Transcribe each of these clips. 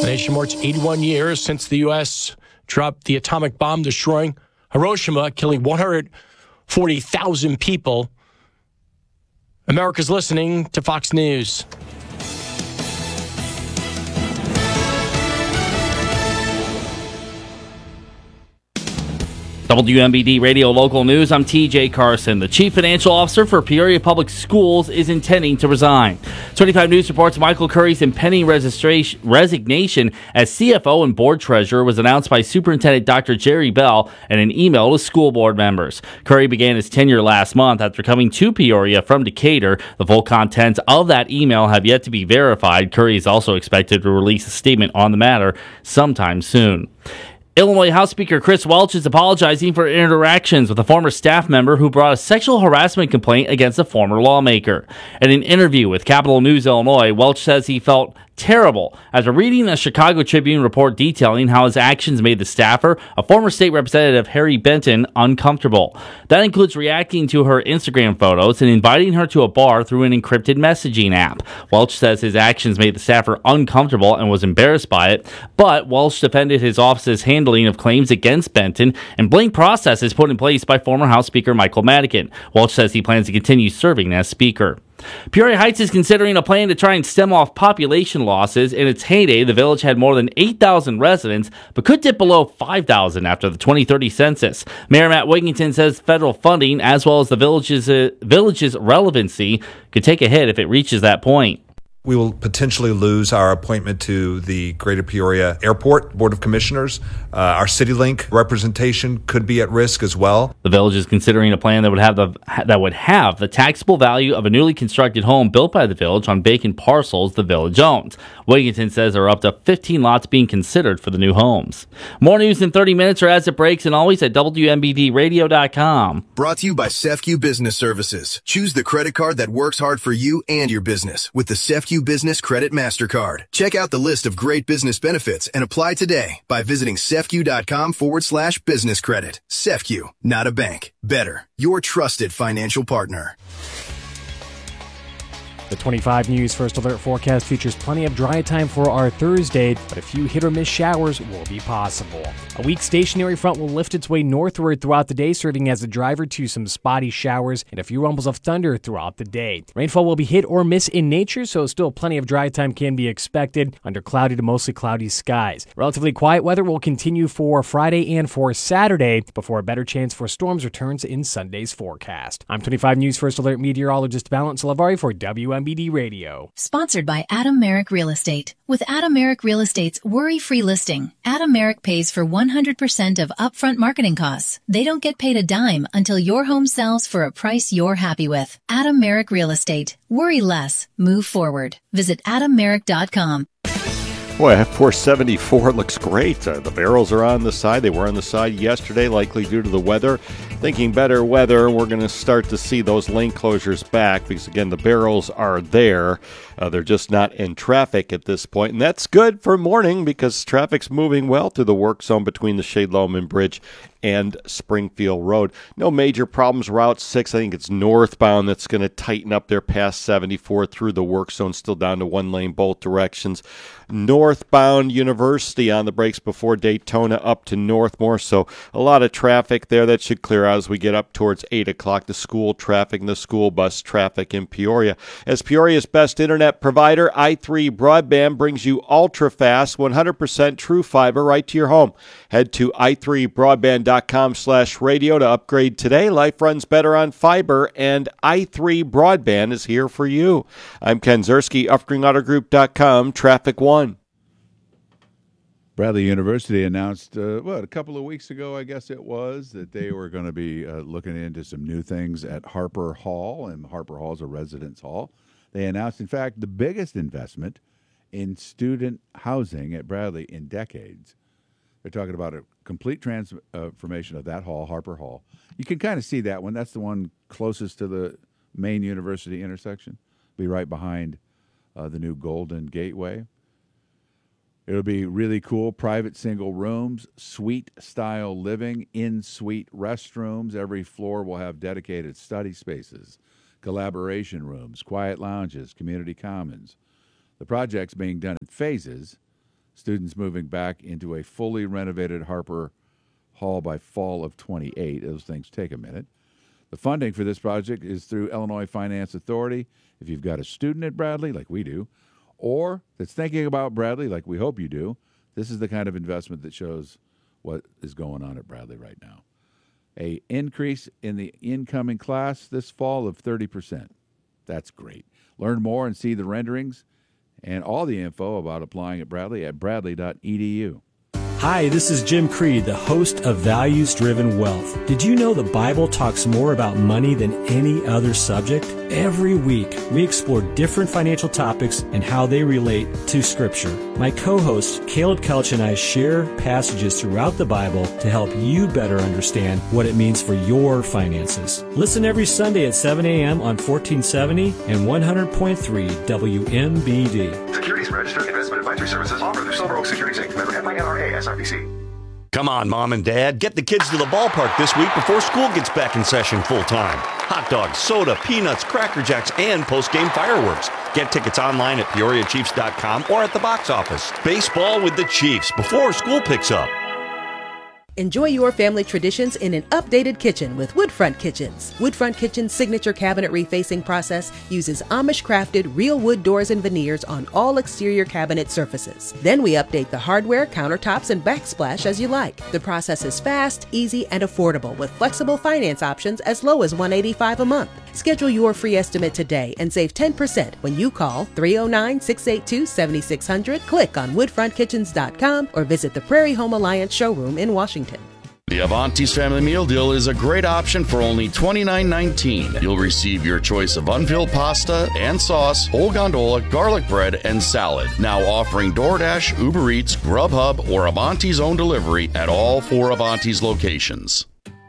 The nation marks 81 years since the U.S. dropped the atomic bomb, destroying Hiroshima, killing 140,000 people. America's listening to Fox News. WMBD Radio Local News, I'm TJ Carson. The Chief Financial Officer for Peoria Public Schools is intending to resign. 25 News reports Michael Curry's impending resignation as CFO and board treasurer was announced by Superintendent Dr. Jerry Bell in an email to school board members. Curry began his tenure last month after coming to Peoria from Decatur. The full contents of that email have yet to be verified. Curry is also expected to release a statement on the matter sometime soon. Illinois House Speaker Chris Welch is apologizing for interactions with a former staff member who brought a sexual harassment complaint against a former lawmaker. In an interview with Capital News Illinois, Welch says he felt terrible after reading a Chicago Tribune report detailing how his actions made the staffer, a former state representative Harry Benton, uncomfortable. That includes reacting to her Instagram photos and inviting her to a bar through an encrypted messaging app. Welch says his actions made the staffer uncomfortable and was embarrassed by it, but Welch defended his office's handling of claims against Benton and blamed processes put in place by former House Speaker Michael Madigan. Welch says he plans to continue serving as Speaker. Peoria Heights is considering a plan to try and stem off population losses. In its heyday, the village had more than 8,000 residents, but could dip below 5,000 after the 2030 census. Mayor Matt Wigington says federal funding, as well as the village's relevancy, could take a hit if it reaches that point. We will potentially lose our appointment to the Greater Peoria Airport Board of Commissioners. Our CityLink representation could be at risk as well. The village is considering a plan that would have the taxable value of a newly constructed home built by the village on vacant parcels the village owns. Wigington says there are up to 15 lots being considered for the new homes. More news in 30 minutes or as it breaks, and always at WMBDradio.com. Brought to you by Sefcu Business Services. Choose the credit card that works hard for you and your business with the Sefcu Business Credit MasterCard. Check out the list of great business benefits and apply today by visiting Sefcu.com/business credit. Sefcu, not a bank. Better, your trusted financial partner. The 25 News First Alert forecast features plenty of dry time for our Thursday, but a few hit-or-miss showers will be possible. A weak stationary front will lift its way northward throughout the day, serving as a driver to some spotty showers and a few rumbles of thunder throughout the day. Rainfall will be hit or miss in nature, so still plenty of dry time can be expected under cloudy to mostly cloudy skies. Relatively quiet weather will continue for Friday and for Saturday before a better chance for storms returns in Sunday's forecast. I'm 25 News First Alert meteorologist Valent Salavari for WMBD Radio. Sponsored by Adam Merrick Real Estate. With Adam Merrick Real Estate's worry-free listing, Adam Merrick pays for 100% of upfront marketing costs. They don't get paid a dime until your home sells for a price you're happy with. Adam Merrick Real Estate. Worry less. Move forward. Visit AdamMerrick.com. Boy, F474 looks great. The barrels are on the side. They were on the side yesterday, likely due to the weather. Thinking better weather, we're going to start to see those lane closures back because, again, the barrels are there. They're just not in traffic at this point. And that's good for morning because traffic's moving well through the work zone between the Shade-Loman Bridge and Springfield Road. No major problems. Route 6, I think it's northbound that's going to tighten up there past 74 through the work zone, still down to one lane both directions. Northbound University on the brakes before Daytona up to Northmore, so a lot of traffic there. That should clear out as we get up towards 8 o'clock. The school traffic and the school bus traffic in Peoria. As Peoria's best internet provider, i3 Broadband brings you ultra-fast, 100% true fiber right to your home. Head to i3broadband.com/radio to upgrade today. Life runs better on fiber, and i3 Broadband is here for you. I'm Ken Zerski, UpgradingAutoGroup.com, Traffic One. Bradley University announced, a couple of weeks ago, I guess it was, that they were going to be looking into some new things at Harper Hall, and Harper Hall is a residence hall. They announced, in fact, the biggest investment in student housing at Bradley in decades. They're talking about a complete transformation of that hall, Harper Hall. You can kind of see that one. That's the one closest to the main university intersection. Be right behind the new Golden Gateway. It'll be really cool. Private single rooms, suite-style living, in-suite restrooms. Every floor will have dedicated study spaces, collaboration rooms, quiet lounges, community commons. The project's being done in phases. Students moving back into a fully renovated Harper Hall by fall of 28. Those things take a minute. The funding for this project is through Illinois Finance Authority. If you've got a student at Bradley, like we do, or that's thinking about Bradley, like we hope you do, this is the kind of investment that shows what is going on at Bradley right now. An increase in the incoming class this fall of 30%. That's great. Learn more and see the renderings and all the info about applying at Bradley at bradley.edu. Hi, this is Jim Creed, the host of Values Driven Wealth. Did you know the Bible talks more about money than any other subject? Every week, we explore different financial topics and how they relate to Scripture. My co-host, Caleb Kelch, and I share passages throughout the Bible to help you better understand what it means for your finances. Listen every Sunday at 7 a.m. on 1470 and 100.3 WMBD. Securities Registered Investment Advisory Services offered through Silver Oak Securities Inc. Member FINRA SIPC. Come on, Mom and Dad, get the kids to the ballpark this week before school gets back in session full-time. Hot dogs, soda, peanuts, Cracker Jacks, and post-game fireworks. Get tickets online at PeoriaChiefs.com or at the box office. Baseball with the Chiefs before school picks up. Enjoy your family traditions in an updated kitchen with Woodfront Kitchens. Woodfront Kitchen's signature cabinet refacing process uses Amish-crafted real wood doors and veneers on all exterior cabinet surfaces. Then we update the hardware, countertops, and backsplash as you like. The process is fast, easy, and affordable with flexible finance options as low as $185 a month. Schedule your free estimate today and save 10% when you call 309-682-7600, click on woodfrontkitchens.com, or visit the Prairie Home Alliance showroom in Washington. The Avanti's Family Meal Deal is a great option for only $29.19. You'll receive your choice of unfilled pasta and sauce, whole gondola, garlic bread, and salad. Now offering DoorDash, Uber Eats, Grubhub, or Avanti's own delivery at all 4 Avanti's locations.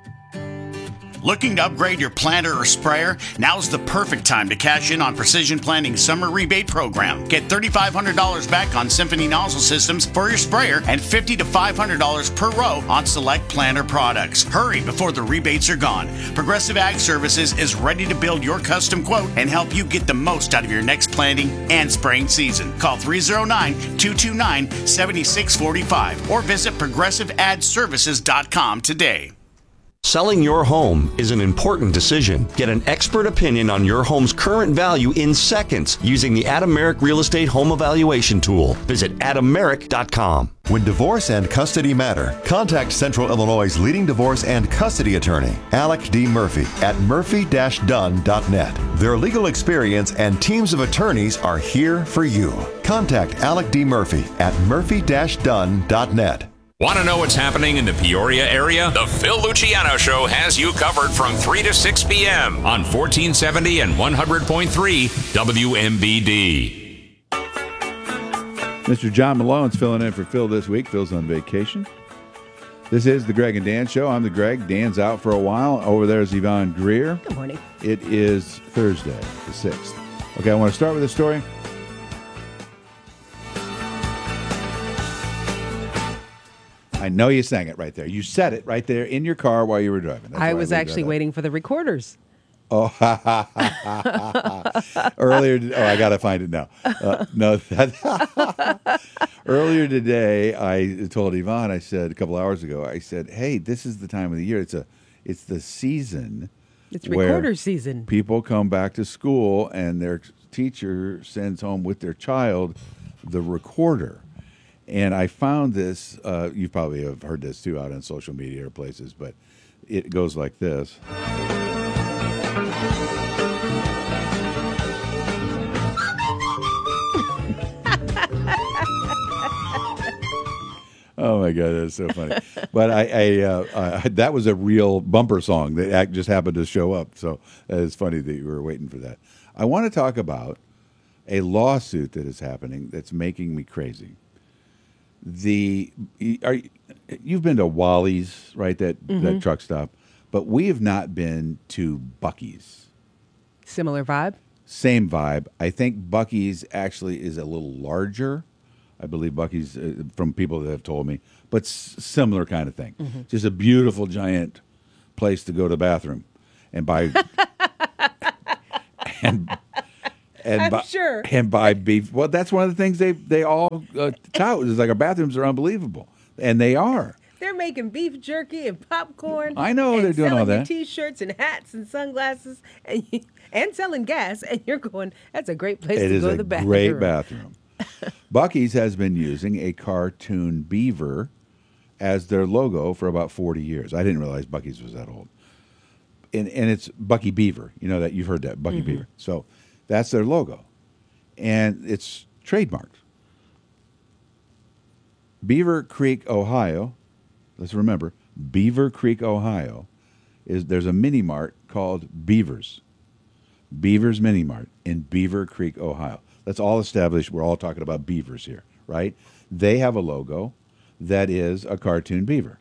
Looking to upgrade your planter or sprayer? Now's the perfect time to cash in on Precision Planting's summer rebate program. Get $3,500 back on Symphony nozzle systems for your sprayer and $50 to $500 per row on select planter products. Hurry before the rebates are gone. Progressive Ag Services is ready to build your custom quote and help you get the most out of your next planting and spraying season. Call 309-229-7645 or visit ProgressiveAdServices.com today. Selling your home is an important decision. Get an expert opinion on your home's current value in seconds using the Adam Merrick Real Estate Home Evaluation Tool. Visit adammerrick.com. When divorce and custody matter, contact Central Illinois' leading divorce and custody attorney, Alec D. Murphy, at murphy-dunn.net. Their legal experience and teams of attorneys are here for you. Contact Alec D. Murphy at murphy-dunn.net. Want to know what's happening in the Peoria area? The Phil Luciano Show has you covered from 3 to 6 p.m. on 1470 and 100.3 WMBD. Mr. John Malone's filling in for Phil this week. Phil's on vacation. This is the Greg and Dan Show. I'm the Greg. Dan's out for a while. Over there is Yvonne Greer. Good morning. It is Thursday, the 6th. Okay, I want to start with a story. I know you sang it right there. You said it right there in your car while you were driving. That's I was actually waiting for the recorders. Oh, earlier. I got to find it now. Earlier today, I told Yvonne. I said a couple hours ago. I said, "Hey, this is the time of the year. It's the season. It's recorder season. People come back to school, and their teacher sends home with their child the recorder." And I found this, you probably have heard this too out on social media or places, but it goes like this. Oh my God, that's so funny. But I that was a real bumper song that just happened to show up. So it's funny that you were waiting for that. I want to talk about a lawsuit that is happening that's making me crazy. You've been to Wally's, right? That truck stop, but we have not been to Buc-ee's. Similar vibe? Same vibe. I think Buc-ee's actually is a little larger. I believe Buc-ee's, from people that have told me, but similar kind of thing. Mm-hmm. Just a beautiful, giant place to go to the bathroom and buy I'm sure. And buy beef. Well, that's one of the things they all tout. Is like our bathrooms are unbelievable, and they are. They're making beef jerky and popcorn. I know and they're doing all selling that. T-shirts and hats and sunglasses and selling gas. And you're going, that's a great place It to is go to a the bathroom. great bathroom. Buc-ee's has been using a cartoon beaver as their logo for about 40 years. I didn't realize Buc-ee's was that old. And it's Bucky Beaver. You know that, you've heard that, Bucky Beaver. So that's their logo. And it's trademarked. Beaver Creek, Ohio. Let's remember, Beaver Creek, Ohio, there's a mini mart called Beavers. Beavers Mini Mart in Beaver Creek, Ohio. That's all established. We're all talking about beavers here, right? They have a logo that is a cartoon beaver.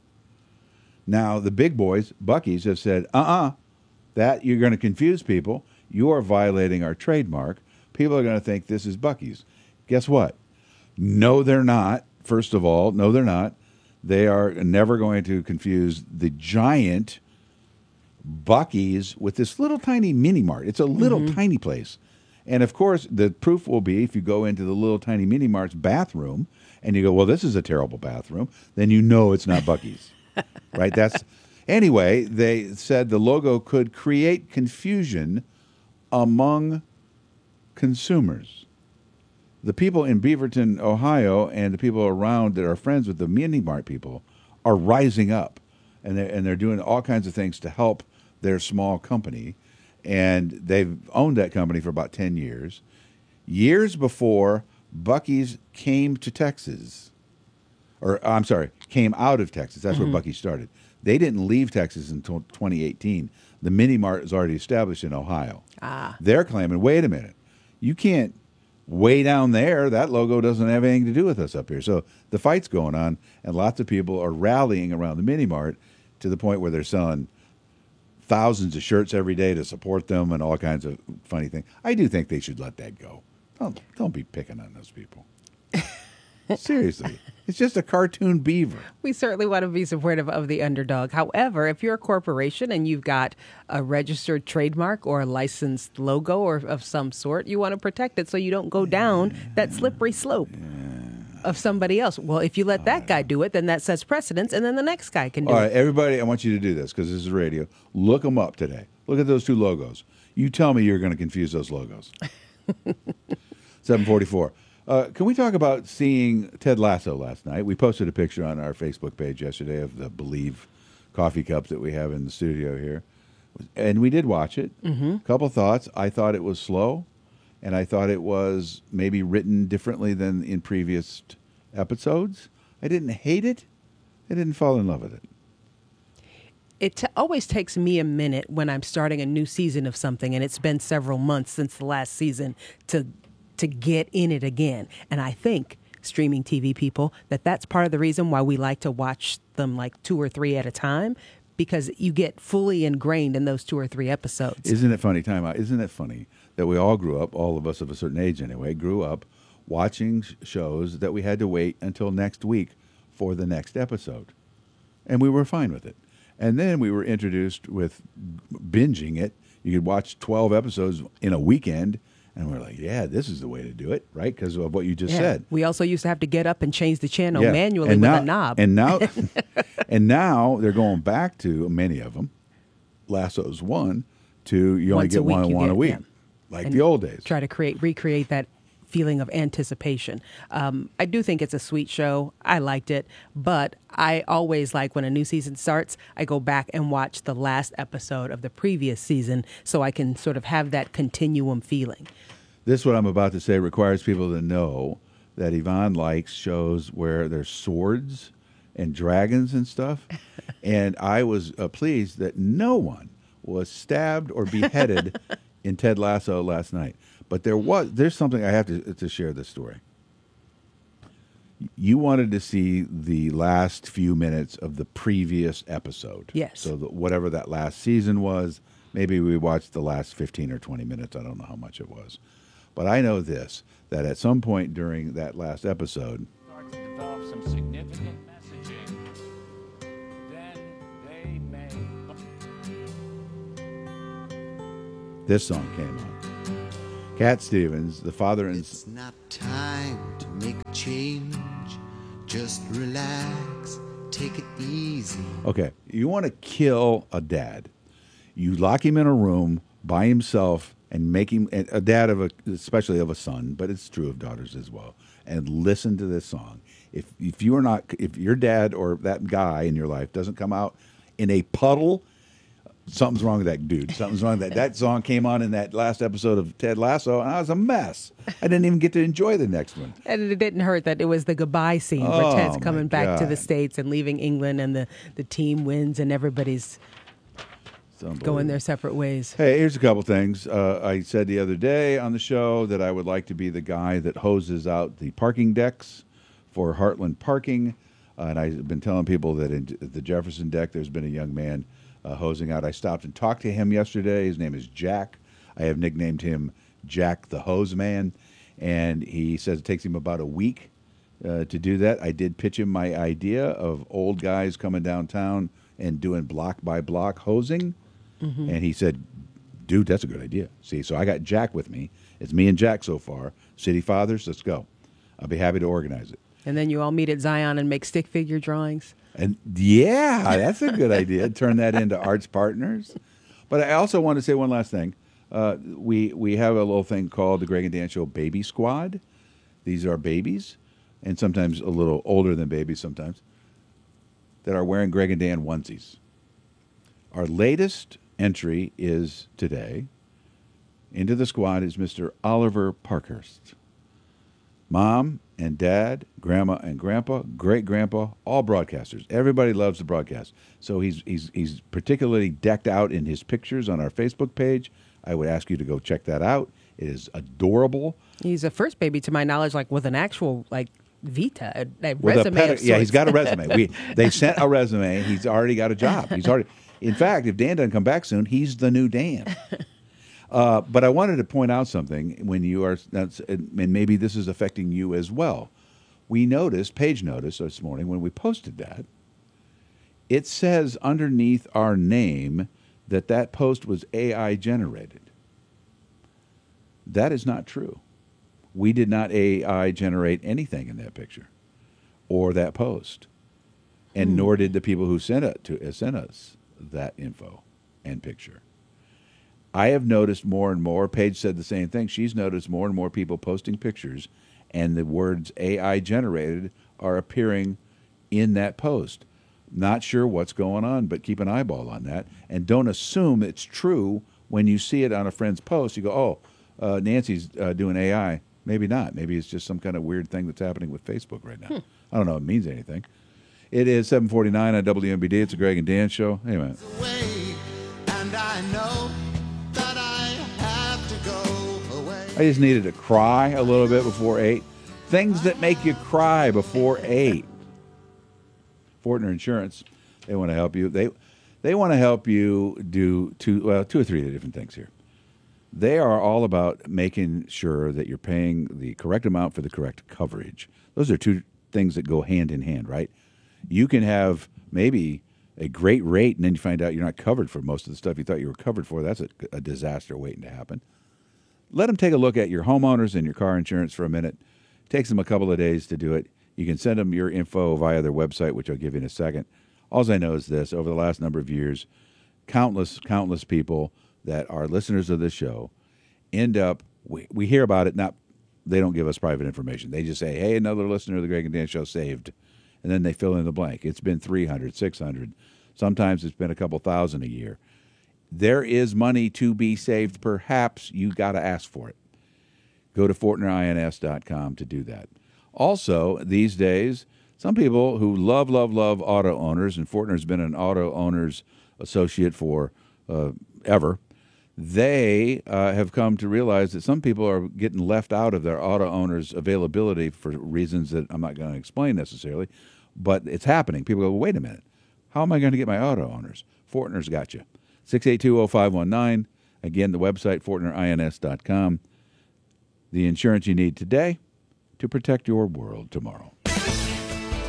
Now, the big boys, Buc-ee's, have said, that you're going to confuse people. You are violating our trademark. People are going to think this is Buc-ee's. Guess what? No, they're not. First of all, no, they're not. They are never going to confuse the giant Buc-ee's with this little tiny mini mart. It's a little tiny place. And of course, the proof will be if you go into the little tiny mini mart's bathroom and you go, well, this is a terrible bathroom, then you know it's not Buc-ee's. Right? Anyway, they said the logo could create confusion among consumers. The people in Beaverton, Ohio, and the people around that are friends with the mini mart people are rising up, and they're doing all kinds of things to help their small company, and they've owned that company for about 10 years. Years before Buc-ee's came to Texas, came out of Texas. That's where Buc-ee's started. They didn't leave Texas until 2018. The mini mart is already established in Ohio. They're claiming, wait a minute, you can't way down there, that logo doesn't have anything to do with us up here. So the fight's going on, and lots of people are rallying around the mini mart to the point where they're selling thousands of shirts every day to support them and all kinds of funny things. I do think they should let that go. Don't be picking on those people. Seriously. It's just a cartoon beaver. We certainly want to be supportive of the underdog. However, if you're a corporation and you've got a registered trademark or a licensed logo or of some sort, you want to protect it so you don't go down that slippery slope of somebody else. Well, if you let that guy do it, then that sets precedence, and then the next guy can do it. All right, everybody, I want you to do this because this is radio. Look them up today. Look at those two logos. You tell me you're going to confuse those logos. 744. Can we talk about seeing Ted Lasso last night? We posted a picture on our Facebook page yesterday of the Believe coffee cups that we have in the studio here. And we did watch it. A couple thoughts. I thought it was slow, and I thought it was maybe written differently than in previous episodes. I didn't hate it. I didn't fall in love with it. It always takes me a minute when I'm starting a new season of something, and it's been several months since the last season to get in it again. And I think, streaming TV people, that's part of the reason why we like to watch them like 2 or 3 at a time, because you get fully ingrained in those 2 or 3 episodes. Isn't it funny, time out, isn't it funny that we all grew up, all of us of a certain age anyway, grew up watching shows that we had to wait until next week for the next episode. And we were fine with it. And then we were introduced with binging it. You could watch 12 episodes in a weekend. And we're like, yeah, this is the way to do it, right? Because of what you just said. We also used to have to get up and change the channel manually with a knob. And now, and now they're going back to, many of them, Lasso's one, to you only get one a week, like and the old days. Try to recreate that feeling of anticipation. I do think it's a sweet show. I liked it, but I always like when a new season starts, I go back and watch the last episode of the previous season so I can sort of have that continuum feeling. This, what I'm about to say, requires people to know that Yvonne likes shows where there's swords and dragons and stuff. And I was pleased that no one was stabbed or beheaded in Ted Lasso last night. But there's something I have to share this story. You wanted to see the last few minutes of the previous episode. Yes. So whatever that last season was, maybe we watched the last 15 or 20 minutes. I don't know how much it was. But I know this, that at some point during that last episode, start to develop some significant messaging, then they may. This song came on. Cat Stevens, the father and It's not time to make a change. Just relax, take it easy. Okay, you want to kill a dad. You lock him in a room by himself and make him a dad of especially of a son, but it's true of daughters as well. And listen to this song. If your dad or that guy in your life doesn't come out in a puddle, something's wrong with that dude. Something's wrong with that. That song came on in that last episode of Ted Lasso, and I was a mess. I didn't even get to enjoy the next one. And it didn't hurt that it was the goodbye scene where Ted's coming back to the States and leaving England, and the team wins, and everybody's going their separate ways. Hey, here's a couple things. I said the other day on the show that I would like to be the guy that hoses out the parking decks for Heartland Parking. And I've been telling people that in the Jefferson deck, there's been a young man hosing out. I stopped and talked to him yesterday. His name is Jack. I have nicknamed him Jack the Hose Man. And he says it takes him about a week to do that. I did pitch him my idea of old guys coming downtown and doing block by block hosing. Mm-hmm. And he said, dude, that's a good idea. See, so I got Jack with me. It's me and Jack so far. City Fathers, let's go. I'll be happy to organize it. And then you all meet at Zion and make stick figure drawings. And yeah, that's a good idea. Turn that into arts partners. But I also want to say one last thing. We have a little thing called the Greg and Dan Show Baby Squad. These are babies, and sometimes a little older than babies sometimes, that are wearing Greg and Dan onesies. Our latest entry is today. Into the squad is Mr. Oliver Parkhurst. Mom and Dad, Grandma and Grandpa, great-grandpa, all broadcasters. Everybody loves the broadcast. So he's particularly decked out in his pictures on our Facebook page. I would ask you to go check that out. It is adorable. He's a first baby, to my knowledge, like with an actual Vita, a resume. Yeah, he's got a resume. They sent a resume. He's already got a job. In fact, if Dan doesn't come back soon, he's the new Dan. But I wanted to point out something when you are, and maybe this is affecting you as well. Paige noticed this morning when we posted that, it says underneath our name that post was AI generated. That is not true. We did not AI generate anything in that picture or that post, and nor did the people who sent us that info and picture. I have noticed more and more, Paige said the same thing, she's noticed more and more people posting pictures and the words AI generated are appearing in that post. Not sure what's going on, but keep an eyeball on that. And don't assume it's true when you see it on a friend's post. You go, Nancy's doing AI. Maybe not. Maybe it's just some kind of weird thing that's happening with Facebook right now. I don't know if it means anything. It is 7:49 on WMBD. It's a Greg and Dan show. Anyway. And I know that I have to go away. I just needed to cry a little bit before 8. Things that make you cry before 8. Fortner Insurance, they want to help you. They want to help you do two or three different things here. They are all about making sure that you're paying the correct amount for the correct coverage. Those are two things that go hand in hand, right? You can have maybe a great rate, and then you find out you're not covered for most of the stuff you thought you were covered for. That's a disaster waiting to happen. Let them take a look at your homeowners and your car insurance for a minute. It takes them a couple of days to do it. You can send them your info via their website, which I'll give you in a second. All I know is this. Over the last number of years, countless people that are listeners of this show end up, we hear about it, they don't give us private information. They just say, hey, another listener of the Greg and Dan show saved. And then they fill in the blank. It's been 300, 600. Sometimes it's been a couple thousand a year. There is money to be saved. Perhaps you got to ask for it. Go to FortnerINS.com to do that. Also, these days, some people who love auto owners, and Fortner's been an auto owners associate for ever, they have come to realize that some people are getting left out of their auto owners availability for reasons that I'm not going to explain necessarily, but it's happening. People go, well, wait a minute. How am I going to get my auto owners? Fortner's got you. 682-0519. Again, the website, FortnerINS.com. The insurance you need today to protect your world tomorrow.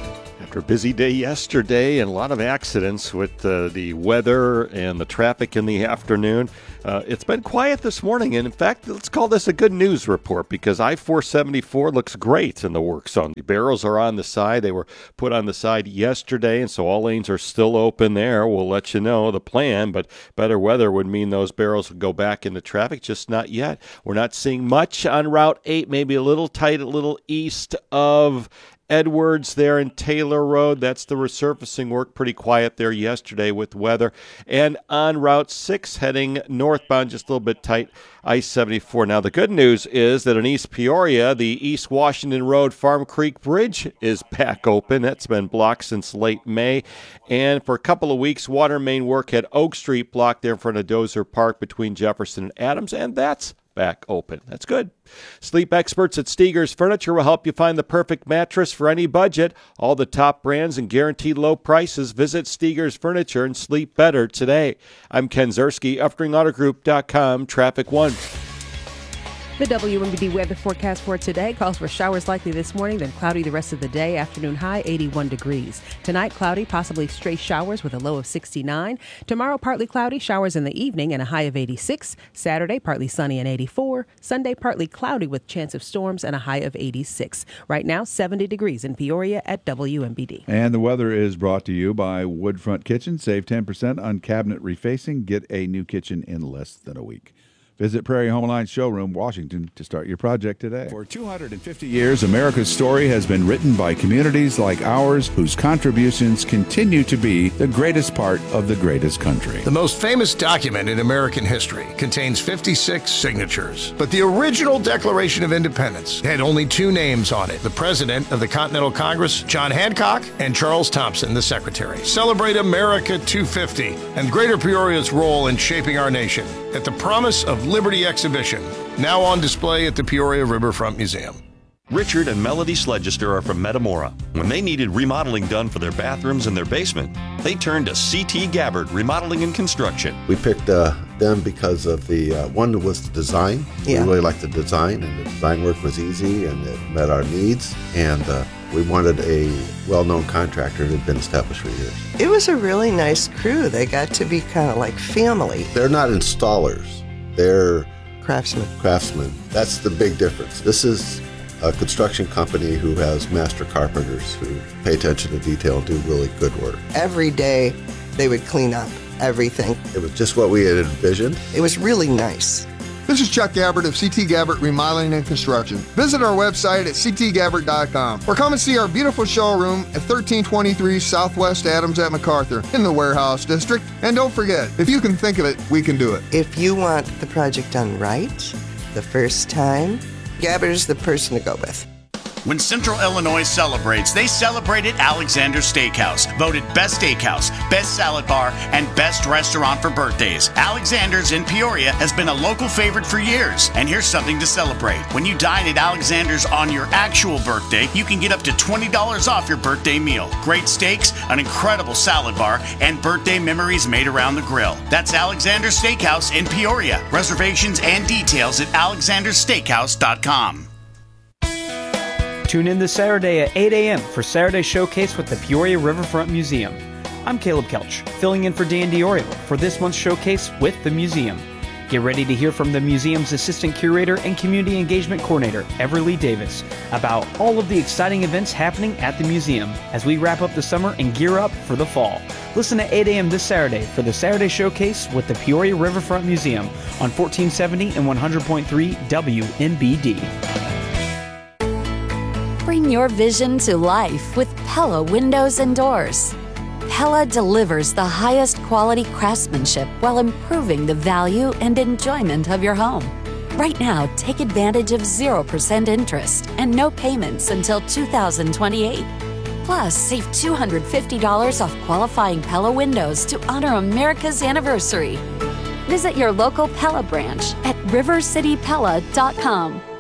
After a busy day yesterday and a lot of accidents with the weather and the traffic in the afternoon, it's been quiet this morning. And in fact, let's call this a good news report because I-474 looks great in the work zone. The barrels are on the side. They were put on the side yesterday, and so all lanes are still open there. We'll let you know the plan, but better weather would mean those barrels would go back into traffic, just not yet. We're not seeing much on Route 8, maybe a little tight, a little east of Edwards there in Taylor Road. That's the resurfacing work. Pretty quiet there yesterday with weather. And on Route 6 heading northbound, just a little bit tight, I-74. Now, the good news is that in East Peoria, the East Washington Road Farm Creek Bridge is back open. That's been blocked since late May. And for a couple of weeks, water main work at Oak Street blocked there in front of Dozer Park between Jefferson and Adams. And that's back open. That's good. Sleep experts at Steger's Furniture will help you find the perfect mattress for any budget. All the top brands and guaranteed low prices. Visit Steger's Furniture and sleep better today. I'm Ken Zerski, EffringAutoGroup.com, Traffic 1. The WMBD weather forecast for today calls for showers likely this morning, then cloudy the rest of the day. Afternoon high 81 degrees. Tonight, cloudy, possibly stray showers with a low of 69. Tomorrow, partly cloudy, showers in the evening and a high of 86. Saturday, partly sunny and 84. Sunday, partly cloudy with chance of storms and a high of 86. Right now, 70 degrees in Peoria at WMBD. And the weather is brought to you by Woodfront Kitchen. Save 10% on cabinet refacing. Get a new kitchen in less than a week. Visit Prairie Home Alliance Showroom, Washington, to start your project today. For 250 years, America's story has been written by communities like ours whose contributions continue to be the greatest part of the greatest country. The most famous document in American history contains 56 signatures. But the original Declaration of Independence had only two names on it: the President of the Continental Congress, John Hancock, and Charles Thompson, the Secretary. Celebrate America 250 and Greater Peoria's role in shaping our nation at the Promise of Liberty exhibition, now on display at the Peoria Riverfront Museum. Richard and Melody Sledgester are from Metamora. When they needed remodeling done for their bathrooms and their basement, they turned to C.T. Gabbard Remodeling and Construction. We picked them because of the one was the design. Yeah. We really liked the design, and the design work was easy and it met our needs. And we wanted a well-known contractor who had been established for years. It was a really nice crew. They got to be kind of like family. They're not installers. They're craftsmen. That's the big difference. This is a construction company who has master carpenters who pay attention to detail and do really good work. Every day they would clean up everything. It was just what we had envisioned. It was really nice. This is Chuck Gabbard of CT Gabbard Remodeling and Construction. Visit our website at ctgabbard.com or come and see our beautiful showroom at 1323 Southwest Adams at MacArthur in the Warehouse District. And don't forget, if you can think of it, we can do it. If you want the project done right, the first time, Gabbard is the person to go with. When Central Illinois celebrates, they celebrate at Alexander's Steakhouse. Voted Best Steakhouse, Best Salad Bar, and Best Restaurant for birthdays. Alexander's in Peoria has been a local favorite for years. And here's something to celebrate. When you dine at Alexander's on your actual birthday, you can get up to $20 off your birthday meal. Great steaks, an incredible salad bar, and birthday memories made around the grill. That's Alexander's Steakhouse in Peoria. Reservations and details at alexandersteakhouse.com. Tune in this Saturday at 8 a.m. for Saturday Showcase with the Peoria Riverfront Museum. I'm Caleb Kelch, filling in for Dan Diorio for this month's Showcase with the museum. Get ready to hear from the museum's Assistant Curator and Community Engagement Coordinator, Everly Davis, about all of the exciting events happening at the museum as we wrap up the summer and gear up for the fall. Listen at 8 a.m. this Saturday for the Saturday Showcase with the Peoria Riverfront Museum on 1470 and 100.3 WMBD. Bring your vision to life with Pella Windows and Doors. Pella delivers the highest quality craftsmanship while improving the value and enjoyment of your home. Right now, take advantage of 0% interest and no payments until 2028. Plus, save $250 off qualifying Pella windows to honor America's anniversary. Visit your local Pella branch at rivercitypella.com.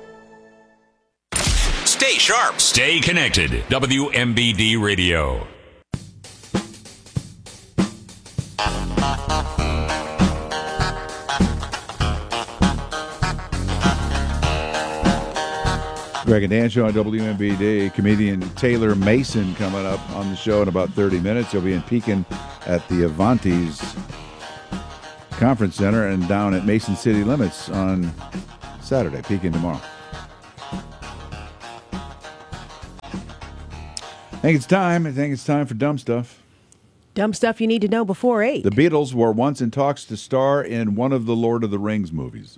Stay sharp. Stay connected. WMBD Radio. Greg and Dan Show on WMBD. Comedian Taylor Mason coming up on the show in about 30 minutes. He'll be in Pekin at the Avanti's Conference Center and down at Mason City Limits on Saturday. Pekin tomorrow. I think it's time for Dumb Stuff. Dumb stuff you need to know before 8. The Beatles were once in talks to star in one of the Lord of the Rings movies.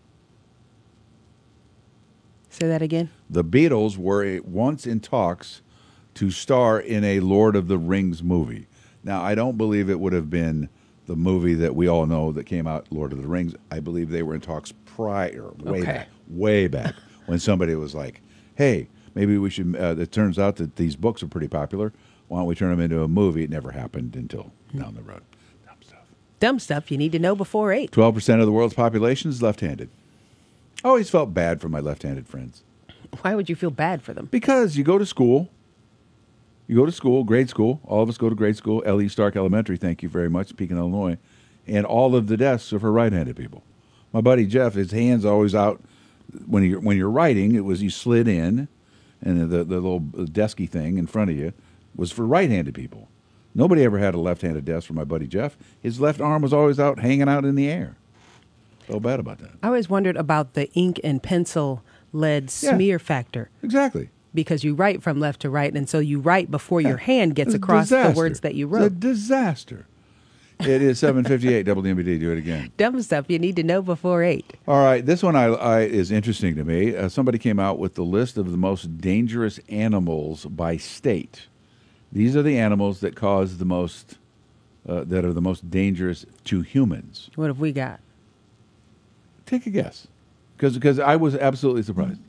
Say that again. The Beatles were once in talks to star in a Lord of the Rings movie. Now, I don't believe it would have been the movie that we all know that came out, Lord of the Rings. I believe they were in talks prior, way back, when somebody was like, hey, maybe we should, it turns out that these books are pretty popular. Why don't we turn them into a movie? It never happened until down the road. Dumb stuff you need to know before 8. 12% of the world's population is left-handed. I always felt bad for my left-handed friends. Why would you feel bad for them? Because you go to school, grade school. All of us go to grade school, L.E. Stark Elementary, thank you very much, Pekin, Illinois. And all of the desks are for right-handed people. My buddy Jeff, his hand's always out. When you're writing, it was you slid in, and the little desky thing in front of you was for right-handed people. Nobody ever had a left-handed desk for my buddy Jeff. His left arm was always out, hanging out in the air. Felt bad about that. I always wondered about the ink and pencil lead smear factor. Exactly. Because you write from left to right, and so you write before your hand gets across the words that you wrote. It's a disaster. It is 7:58 WMBD. Do it again. Dumb stuff you need to know before 8. All right, this one is interesting to me. Somebody came out with the list of the most dangerous animals by state. These are the animals that cause the most, that are the most dangerous to humans. What have we got? Take a guess, because I was absolutely surprised.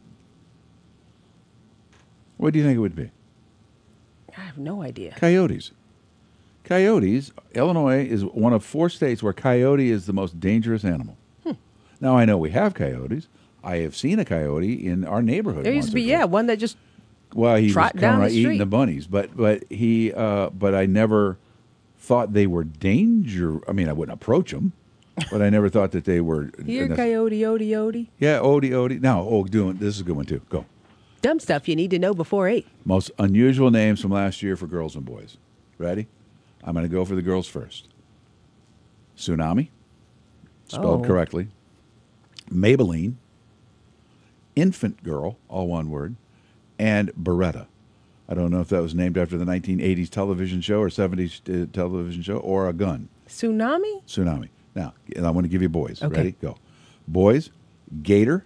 What do you think it would be? I have no idea. Coyotes. Coyotes. Illinois is one of 4 states where coyote is the most dangerous animal. Now, I know we have coyotes. I have seen a coyote in our neighborhood. There used to be, one that just he was coming around eating the bunnies, but I never thought they were danger. I mean, I wouldn't approach them, but I never thought that they were. Here, coyote, Odie, Odie. Yeah, Odie. Now, this is a good one too. Go. Dumb stuff you need to know before 8. Most unusual names from last year for girls and boys. Ready? I'm going to go for the girls first. Tsunami, spelled correctly. Maybelline, Infant Girl, all one word, and Beretta. I don't know if that was named after the 1980s television show or 70s television show or a gun. Tsunami. Now, and I want to give you boys. Okay. Ready? Go. Boys, Gator,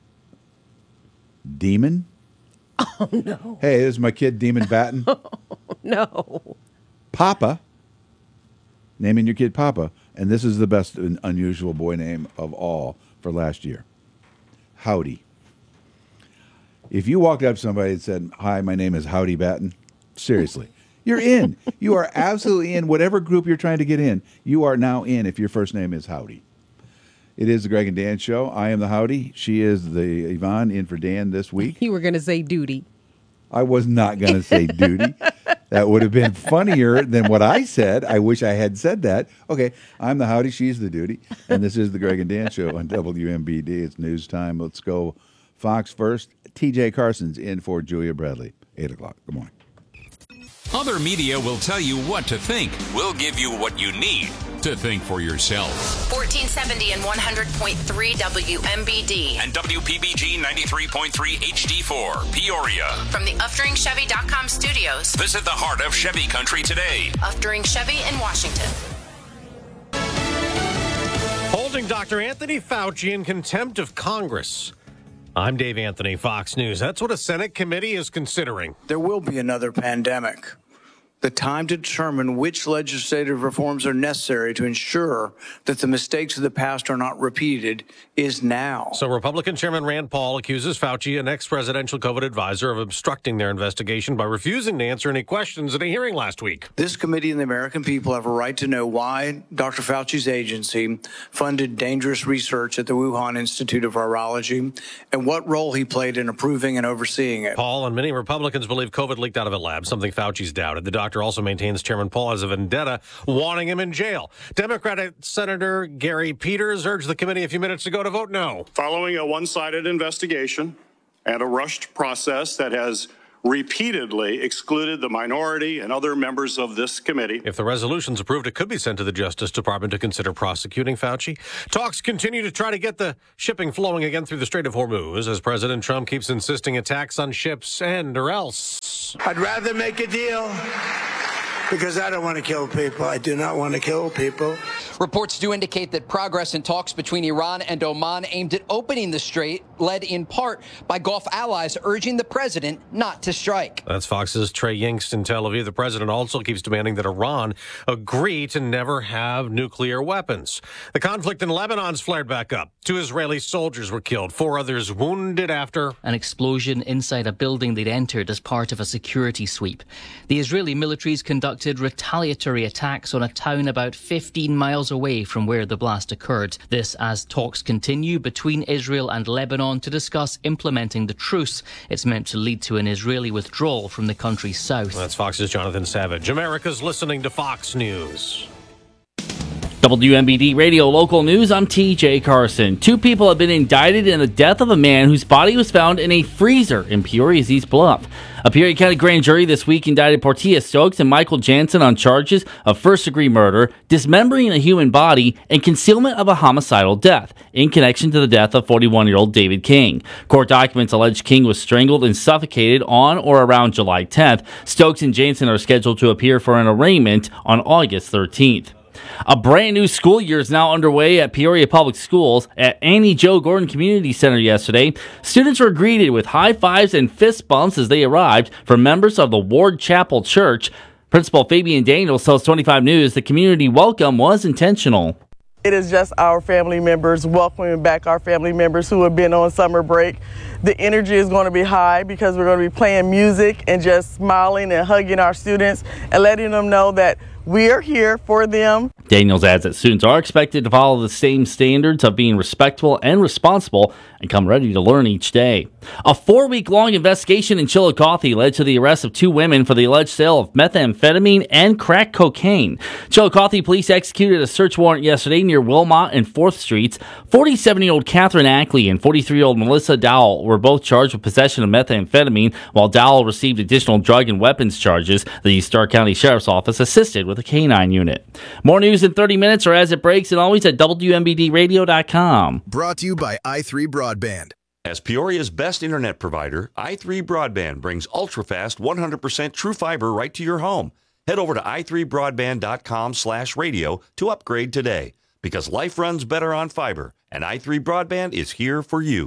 Demon. Oh, no. Hey, this is my kid, Demon Batten. No. Papa. Naming your kid Papa. And this is the best unusual boy name of all for last year. Howdy. If you walked up to somebody and said, hi, my name is Howdy Batten, seriously, you're in. You are absolutely in. Whatever group you're trying to get in, you are now in if your first name is Howdy. It is the Greg and Dan Show. I am the Howdy. She is the Yvonne in for Dan this week. You were going to say duty. I was not going to say duty. That would have been funnier than what I said. I wish I had said that. Okay, I'm the Howdy. She's the duty. And this is the Greg and Dan Show on WMBD. It's news time. Let's go Fox first. TJ Carson's in for Julia Bradley. 8 o'clock. Good morning. Other media will tell you what to think. We'll give you what you need to think for yourself. 1470 and 100.3 WMBD. And WPBG 93.3 HD4, Peoria. From the UfteringChevy.com studios. Visit the heart of Chevy country today. Uftering Chevy in Washington. Holding Dr. Anthony Fauci in contempt of Congress. I'm Dave Anthony, Fox News. That's what a Senate committee is considering. There will be another pandemic. The time to determine which legislative reforms are necessary to ensure that the mistakes of the past are not repeated is now. So Republican Chairman Rand Paul accuses Fauci, an ex-presidential COVID advisor, of obstructing their investigation by refusing to answer any questions at a hearing last week. This committee and the American people have a right to know why Dr. Fauci's agency funded dangerous research at the Wuhan Institute of Virology and what role he played in approving and overseeing it. Paul and many Republicans believe COVID leaked out of a lab, something Fauci's doubted. The doctor also maintains Chairman Paul has a vendetta, wanting him in jail. Democratic Senator Gary Peters urged the committee a few minutes ago to vote no. Following a one-sided investigation and a rushed process that has repeatedly excluded the minority and other members of this committee. If the resolution's approved, it could be sent to the Justice Department to consider prosecuting Fauci. Talks continue to try to get the shipping flowing again through the Strait of Hormuz as President Trump keeps insisting attacks on ships end or else. I'd rather make a deal because I don't want to kill people. I do not want to kill people. Reports do indicate that progress in talks between Iran and Oman aimed at opening the strait, led in part by Gulf allies urging the president not to strike. That's Fox's Trey Yingst in Tel Aviv. The president also keeps demanding that Iran agree to never have nuclear weapons. The conflict in Lebanon's flared back up. 2 Israeli soldiers were killed, 4 others wounded after an explosion inside a building they'd entered as part of a security sweep. The Israeli militaries conducted retaliatory attacks on a town about 15 miles away from where the blast occurred. This as talks continue between Israel and Lebanon to discuss implementing the truce. It's meant to lead to an Israeli withdrawal from the country's south. That's Fox's Jonathan Savage. America's listening to Fox News. WMBD Radio Local News, I'm TJ Carson. 2 people have been indicted in the death of a man whose body was found in a freezer in Peoria's East Bluff. A Peoria County grand jury this week indicted Portia Stokes and Michael Jansen on charges of first-degree murder, dismembering a human body, and concealment of a homicidal death in connection to the death of 41-year-old David King. Court documents allege King was strangled and suffocated on or around July 10th. Stokes and Jansen are scheduled to appear for an arraignment on August 13th. A brand new school year is now underway at Peoria Public Schools. At Annie Jo Gordon Community Center yesterday, students were greeted with high fives and fist bumps as they arrived from members of the Ward Chapel Church. Principal Fabian Daniels tells 25 News the community welcome was intentional. It is just our family members welcoming back our family members who have been on summer break. The energy is going to be high because we're going to be playing music and just smiling and hugging our students and letting them know that we are here for them. Daniels adds that students are expected to follow the same standards of being respectful and responsible and come ready to learn each day. A 4-week-long investigation in Chillicothe led to the arrest of 2 women for the alleged sale of methamphetamine and crack cocaine. Chillicothe police executed a search warrant yesterday near Wilmot and 4th Streets. 47-year-old Catherine Ackley and 43-year-old Melissa Dowell were both charged with possession of methamphetamine, while Dowell received additional drug and weapons charges. The Stark County Sheriff's Office assisted with a canine unit. More news in 30 minutes or as it breaks, and always at WMBDradio.com. Brought to you by i3 Broadband. As Peoria's best internet provider, i3 Broadband brings ultra-fast 100% true fiber right to your home. Head over to i3broadband.com/radio to upgrade today, because life runs better on fiber, and i3 Broadband is here for you.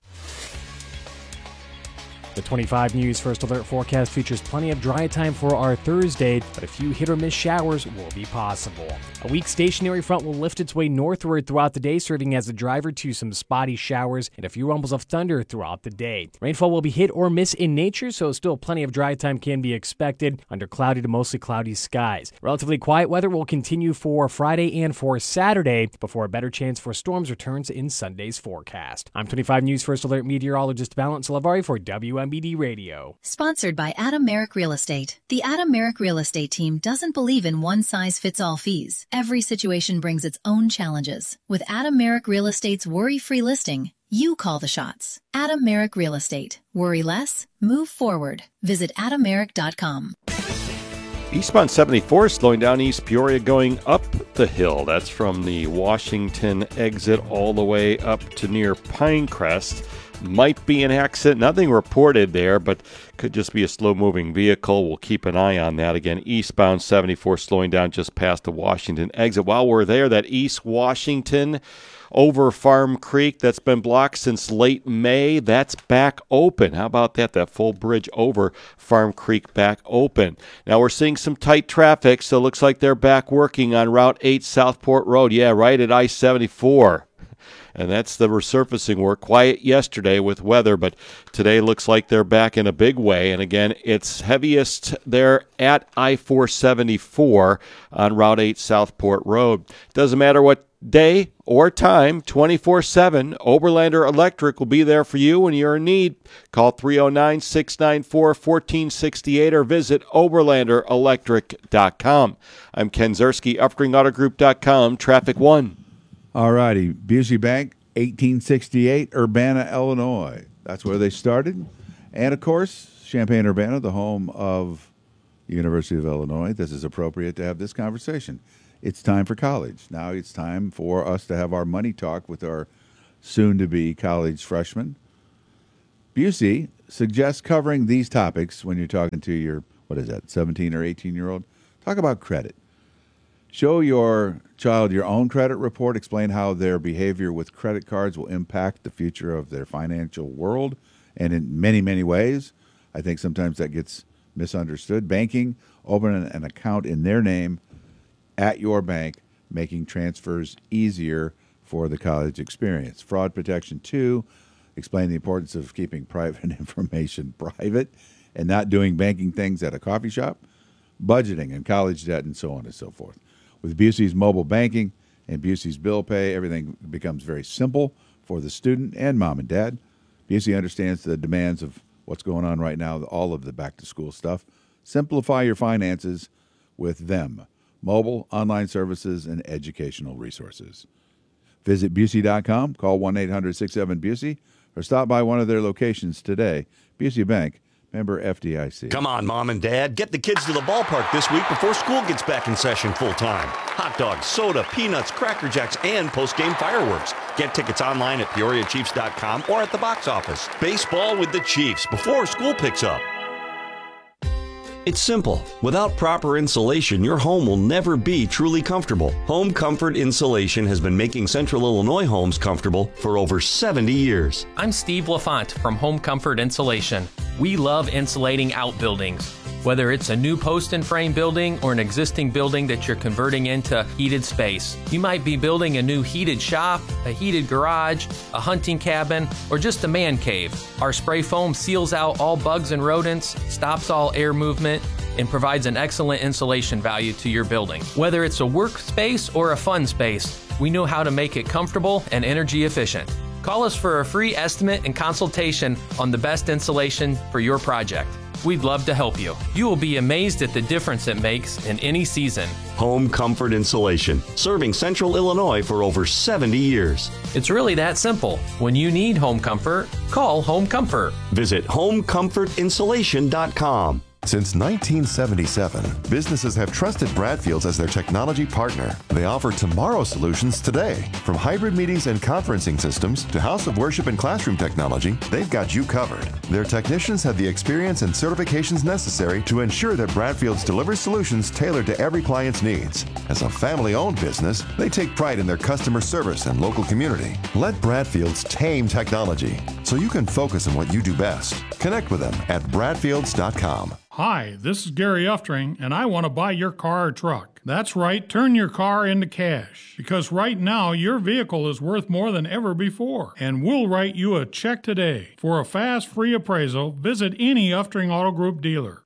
The 25 News First Alert forecast features plenty of dry time for our Thursday, but a few hit-or-miss showers will be possible. A weak stationary front will lift its way northward throughout the day, serving as a driver to some spotty showers and a few rumbles of thunder throughout the day. Rainfall will be hit or miss in nature, so still plenty of dry time can be expected under cloudy to mostly cloudy skies. Relatively quiet weather will continue for Friday and for Saturday before a better chance for storms returns in Sunday's forecast. I'm 25 News First Alert meteorologist Valent Salavari for WMBD Radio. Sponsored by Adam Merrick Real Estate. The Adam Merrick Real Estate team doesn't believe in one-size-fits-all fees. Every situation brings its own challenges. With Adam Merrick Real Estate's worry-free listing, you call the shots. Adam Merrick Real Estate. Worry less, move forward. Visit AdamMerrick.com. Eastbound 74 slowing down East Peoria going up the hill. That's from the Washington exit all the way up to near Pinecrest. Might be an accident. Nothing reported there, but could just be a slow-moving vehicle. We'll keep an eye on that. Again, eastbound 74 slowing down just past the Washington exit. While we're there, that East Washington over Farm Creek that's been blocked since late May, that's back open. How about that? That full bridge over Farm Creek back open. Now we're seeing some tight traffic, so it looks like they're back working on Route 8 Southport Road. Yeah, right at I-74. And that's the resurfacing work. Quiet yesterday with weather, but today looks like they're back in a big way. And again, it's heaviest there at I-474 on Route 8 Southport Road. Doesn't matter what day or time, 24/7, Oberlander Electric will be there for you when you're in need. Call 309-694-1468 or visit OberlanderElectric.com. I'm Ken Zerski, UpringAutoGroup.com, Traffic 1. All righty. Busey Bank, 1868, Urbana, Illinois. That's where they started. And, of course, Champaign-Urbana, the home of the University of Illinois. This is appropriate to have this conversation. It's time for college. Now it's time for us to have our money talk with our soon-to-be college freshmen. Busey suggests covering these topics when you're talking to your, 17 or 18-year-old. Talk about credit. Show your child your own credit report. Explain how their behavior with credit cards will impact the future of their financial world, and in many, many ways. I think sometimes that gets misunderstood. Banking, open an account in their name at your bank, making transfers easier for the college experience. Fraud protection, 2, explain the importance of keeping private information private and not doing banking things at a coffee shop, budgeting and college debt, and so on and so forth. With Busey's mobile banking and Busey's bill pay, everything becomes very simple for the student and mom and dad. Busey understands the demands of what's going on right now, all of the back-to-school stuff. Simplify your finances with them. Mobile, online services, and educational resources. Visit Busey.com, call 1-800-67-BUSEY, or stop by one of their locations today. Busey Bank, member FDIC. Come on, Mom and Dad. Get the kids to the ballpark this week before school gets back in session full-time. Hot dogs, soda, peanuts, Cracker Jacks, and post-game fireworks. Get tickets online at PeoriaChiefs.com or at the box office. Baseball with the Chiefs before school picks up. It's simple. Without proper insulation, your home will never be truly comfortable. Home Comfort Insulation has been making Central Illinois homes comfortable for over 70 years. I'm Steve LaFont from Home Comfort Insulation. We love insulating outbuildings. Whether it's a new post and frame building or an existing building that you're converting into heated space. You might be building a new heated shop, a heated garage, a hunting cabin, or just a man cave. Our spray foam seals out all bugs and rodents, stops all air movement, and provides an excellent insulation value to your building. Whether it's a workspace or a fun space, we know how to make it comfortable and energy efficient. Call us for a free estimate and consultation on the best insulation for your project. We'd love to help you. You will be amazed at the difference it makes in any season. Home Comfort Insulation, serving Central Illinois for over 70 years. It's really that simple. When you need home comfort, call Home Comfort. Visit homecomfortinsulation.com. Since 1977, businesses have trusted Bradfields as their technology partner. They offer tomorrow's solutions today. From hybrid meetings and conferencing systems to house of worship and classroom technology, they've got you covered. Their technicians have the experience and certifications necessary to ensure that Bradfields delivers solutions tailored to every client's needs. As a family-owned business, they take pride in their customer service and local community. Let Bradfields tame technology so you can focus on what you do best. Connect with them at bradfields.com. Hi, this is Gary Uftring, and I want to buy your car or truck. That's right, turn your car into cash. Because right now, your vehicle is worth more than ever before. And we'll write you a check today. For a fast, free appraisal, visit any Uftring Auto Group dealer.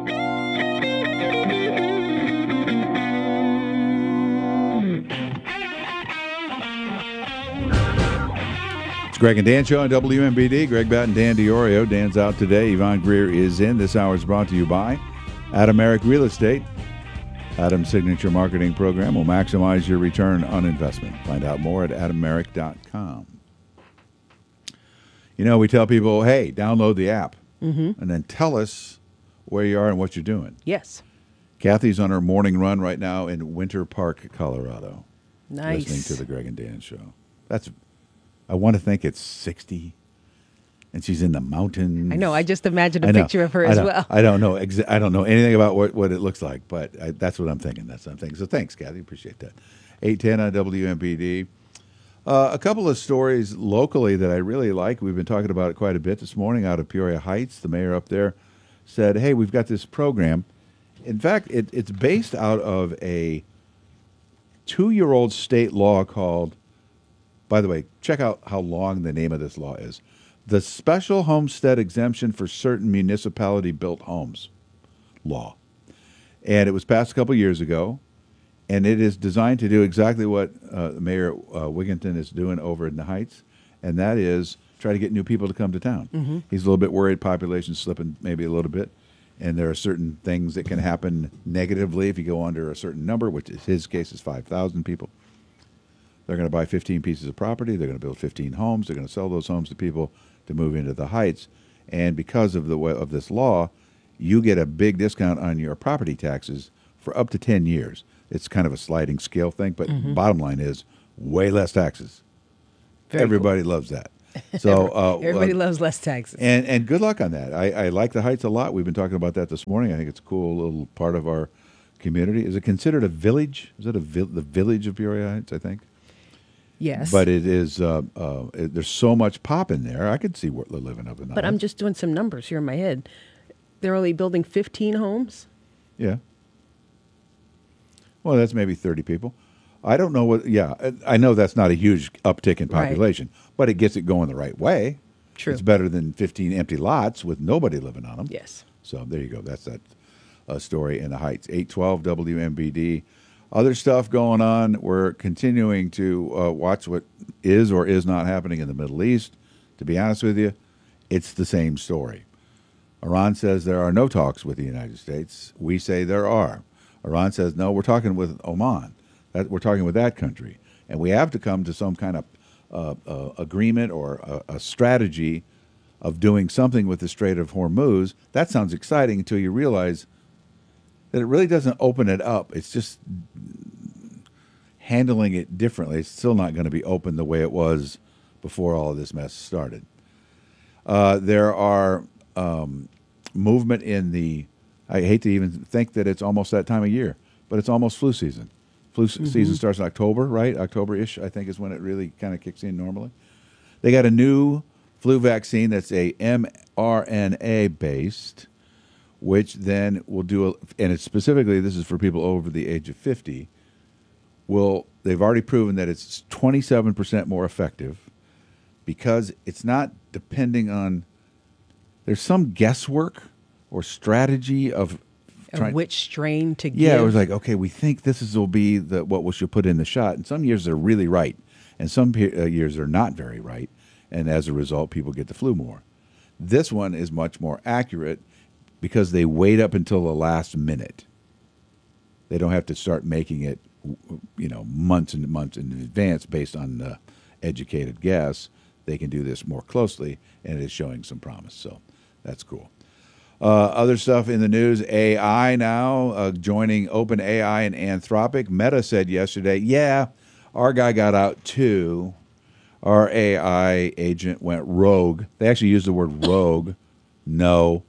Greg and Dan Show on WMBD. Greg Batten, Dan DiOrio. Dan's out today. Yvonne Greer is in. This hour is brought to you by Adam Merrick Real Estate. Adam's signature marketing program will maximize your return on investment. Find out more at adammerrick.com. You know, we tell people, hey, download the app. Mm-hmm. And then tell us where you are and what you're doing. Yes. Kathy's on her morning run right now in Winter Park, Colorado. Nice. Listening to the Greg and Dan Show. I want to think it's 60, and she's in the mountains. I know. I just imagined a picture of her as well. I don't know. I don't know anything about what it looks like, but that's what I'm thinking. So thanks, Kathy. Appreciate that. 810 on WMPD. A couple of stories locally that I really like. We've been talking about it quite a bit this morning out of Peoria Heights. The mayor up there said, hey, we've got this program. In fact, it's based out of a 2-year-old state law called, by the way, check out how long the name of this law is. The Special Homestead Exemption for Certain Municipality-Built Homes law. And it was passed a couple years ago, and it is designed to do exactly what Mayor Wigginton is doing over in the Heights, and that is try to get new people to come to town. Mm-hmm. He's a little bit worried population's slipping maybe a little bit, and there are certain things that can happen negatively if you go under a certain number, which in his case is 5,000 people. They're going to buy 15 pieces of property. They're going to build 15 homes. They're going to sell those homes to people to move into the Heights. And because of this law, you get a big discount on your property taxes for up to 10 years. It's kind of a sliding scale thing, but bottom line is way less taxes. Everybody loves that. So everybody loves less taxes. And good luck on that. I like the Heights a lot. We've been talking about that this morning. I think it's a cool little part of our community. Is it considered a village? Is it the village of Peoria Heights, I think? Yes. But it is, there's so much pop in there. I could see what they're living up in the But Heights. I'm just doing some numbers here in my head. They're only building 15 homes? Yeah. Well, that's maybe 30 people. I don't know what, I know that's not a huge uptick in population, but it gets it going the right way. True. It's better than 15 empty lots with nobody living on them. Yes. So there you go. That's that story in the Heights. 812 WMBD. Other stuff going on. We're continuing to watch what is or is not happening in the Middle East. To be honest with you, it's the same story. Iran says there are no talks with the United States. We say there are. Iran says, no, we're talking with Oman. We're talking with that country. And we have to come to some kind of agreement or a strategy of doing something with the Strait of Hormuz. That sounds exciting until you realize that it really doesn't open it up. It's just handling it differently. It's still not going to be open the way it was before all of this mess started. There are movement in the, I hate to even think that it's almost that time of year, but it's almost flu season. Flu season starts in October, right? October-ish, I think, is when it really kind of kicks in normally. They got a new flu vaccine that's a mRNA-based, which then will do, and it's specifically, this is for people over the age of 50, they've already proven that it's 27% more effective because it's not depending on, there's some guesswork or strategy of which strain to give. Yeah, it was like, okay, we think will be what we should put in the shot. And some years they're really right, and some years they're not very right. And as a result, people get the flu more. This one is much more accurate because they wait up until the last minute. They don't have to start making it, months and months in advance based on the educated guess. They can do this more closely, and it is showing some promise. So that's cool. Other stuff in the news, AI now joining OpenAI and Anthropic. Meta said yesterday, our guy got out too. Our AI agent went rogue. They actually used the word rogue. No.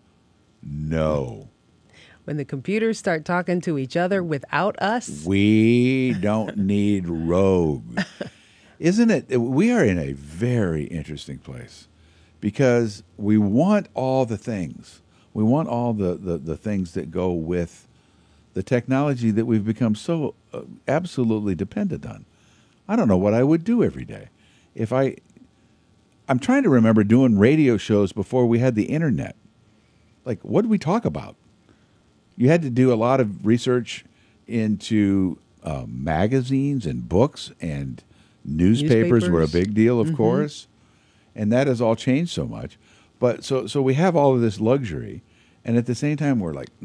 When the computers start talking to each other without us. We don't need rogue. Isn't it? We are in a very interesting place because we want all the things. We want all the things that go with the technology that we've become so absolutely dependent on. I don't know what I would do every day. I'm trying to remember doing radio shows before we had the internet. Like, what did we talk about? You had to do a lot of research into magazines and books, and newspapers were a big deal, of course. And that has all changed so much. But so we have all of this luxury, and at the same time we're like,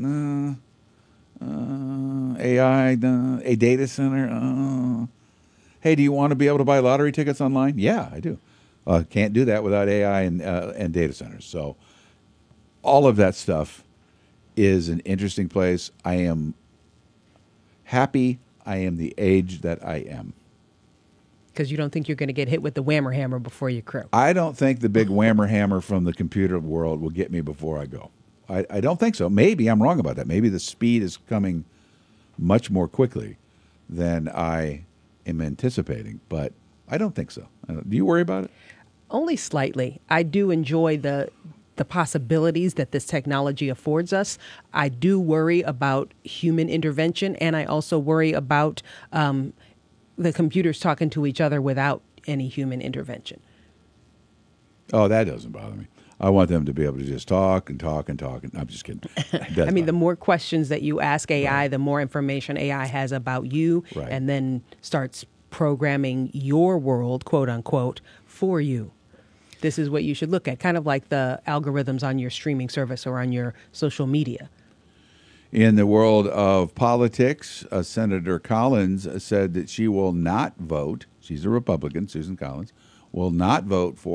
AI, a data center. Hey, do you want to be able to buy lottery tickets online? Yeah, I do. Can't do that without AI and data centers. So all of that stuff is an interesting place. I am happy I am the age that I am. Because you don't think you're going to get hit with the whammer hammer before you croak. I don't think the big whammer hammer from the computer world will get me before I go. I don't think so. Maybe I'm wrong about that. Maybe the speed is coming much more quickly than I am anticipating, but I don't think so. Do you worry about it? Only slightly. I do enjoy the possibilities that this technology affords us. I do worry about human intervention, and I also worry about the computers talking to each other without any human intervention. Oh, that doesn't bother me. I want them to be able to just talk and talk and talk. I'm just kidding. I mean, the more questions that you ask AI, the more information AI has about you, and then starts programming your world, quote unquote, for you. This is what you should look at, kind of like the algorithms on your streaming service or on your social media. In the world of politics, Senator Collins said that she will not vote. She's a Republican, Susan Collins, will not vote for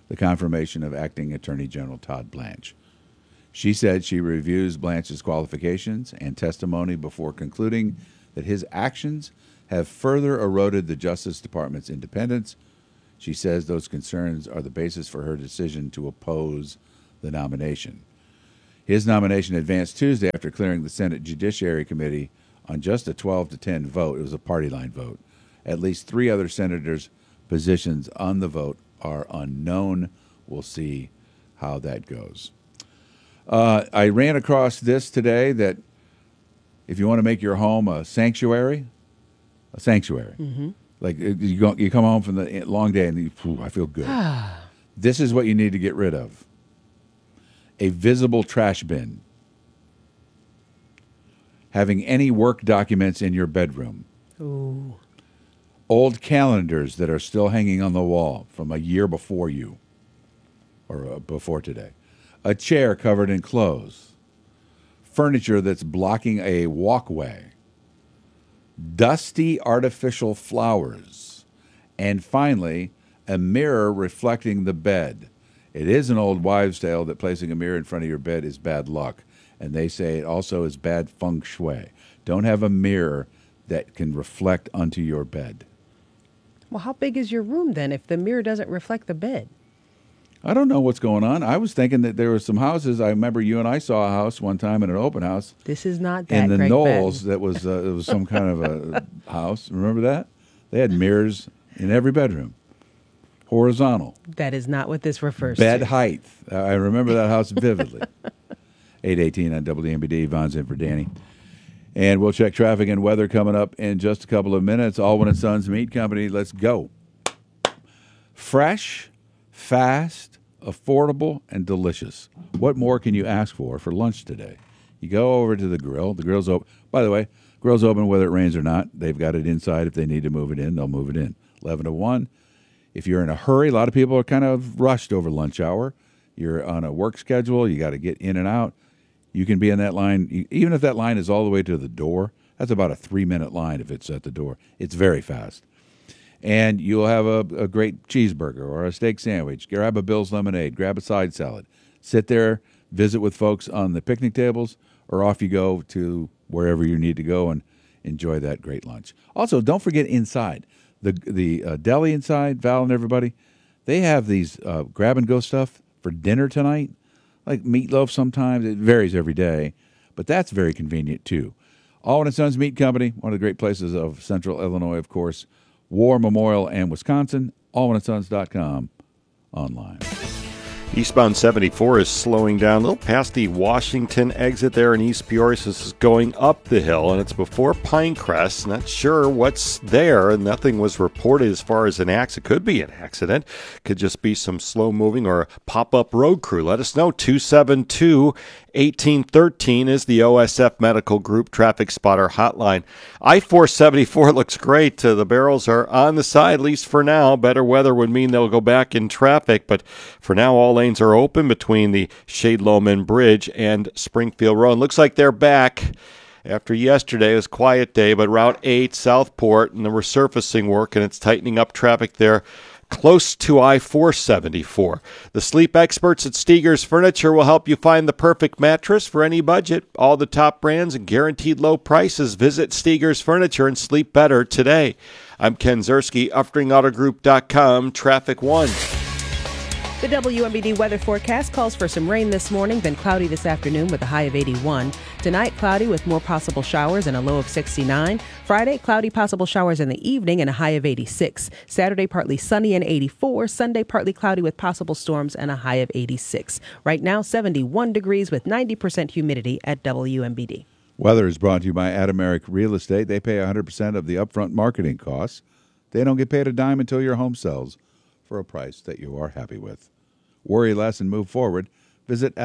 the confirmation of Acting Attorney General Todd Blanche. She said she reviews Blanche's qualifications and testimony before concluding that his actions have further eroded the Justice Department's independence. She says those concerns are the basis for her decision to oppose the nomination. His nomination advanced Tuesday after clearing the Senate Judiciary Committee on just a 12-10 vote. It was a party line vote. At least 3 other senators' positions on the vote are unknown. We'll see how that goes. I ran across this today that if you want to make your home a sanctuary, Mm-hmm. like you come home from the long day and I feel good. This is what you need to get rid of. A visible trash bin. Having any work documents in your bedroom. Ooh. Old calendars that are still hanging on the wall from a year before you, or before today. A chair covered in clothes. Furniture that's blocking a walkway. Dusty artificial flowers. And finally, a mirror reflecting the bed. It is an old wives' tale that placing a mirror in front of your bed is bad luck. And they say it also is bad feng shui. Don't have a mirror that can reflect onto your bed. Well, how big is your room then if the mirror doesn't reflect the bed? I don't know what's going on. I was thinking that there were some houses. I remember you and I saw a house one time in an open house. This is not that in the Greg Knolls. Benton. That was it was some kind of a house. Remember that? They had mirrors in every bedroom, horizontal. That is not what this refers Bed to. height. I remember that house vividly. 8:18 on WMBD. Vaughn's in for Danny. And we'll check traffic and weather coming up in just a couple of minutes. Alwyn & Sons Meat Company. Let's go. Fresh, fast, affordable, and delicious. What more can you ask for lunch today? You go over to the grill. The grill's open. By the way, grill's open whether it rains or not. They've got it inside. If they need to move it in, they'll move it in. 11 to 1. If you're in a hurry, a lot of people are kind of rushed over lunch hour. You're on a work schedule. You got to get in and out. You can be in that line. Even if that line is all the way to the door, that's about a 3-minute line if it's at the door. It's very fast. And you'll have a great cheeseburger or a steak sandwich. Grab a Bill's lemonade. Grab a side salad. Sit there, visit with folks on the picnic tables, or off you go to wherever you need to go and enjoy that great lunch. Also, don't forget inside. The deli inside, Val and everybody, they have these grab-and-go stuff for dinner tonight, like meatloaf sometimes. It varies every day, but that's very convenient, too. Alwyn & Sons Meat Company, one of the great places of Central Illinois, of course. War Memorial and Wisconsin, alwynandsons.com online. Eastbound 74 is slowing down a little past the Washington exit there in East Peoria. So this is going up the hill, and it's before Pinecrest. Not sure what's there. Nothing was reported as far as an accident. Could be an accident. Could just be some slow-moving or a pop-up road crew. Let us know. 272-1813 is the OSF Medical Group Traffic Spotter hotline. I-474 looks great. The barrels are on the side, at least for now. Better weather would mean they'll go back in traffic, but for now, all lanes are open between the Shade-Loman Bridge and Springfield Road. Looks like they're back after yesterday. It was a quiet day, but Route 8, Southport, and the resurfacing work, and it's tightening up traffic there close to I-474. The sleep experts at Steger's Furniture will help you find the perfect mattress for any budget. All the top brands and guaranteed low prices. Visit Steger's Furniture and sleep better today. I'm Ken Zerski, UffringAutoGroup.com, Traffic 1. The WMBD weather forecast calls for some rain this morning, then cloudy this afternoon with a high of 81. Tonight, cloudy with more possible showers and a low of 69. Friday, cloudy possible showers in the evening and a high of 86. Saturday, partly sunny and 84. Sunday, partly cloudy with possible storms and a high of 86. Right now, 71 degrees with 90% humidity at WMBD. Weather is brought to you by Adameric Real Estate. They pay 100% of the upfront marketing costs. They don't get paid a dime until your home sells for a price that you are happy with. Worry less and move forward. Visit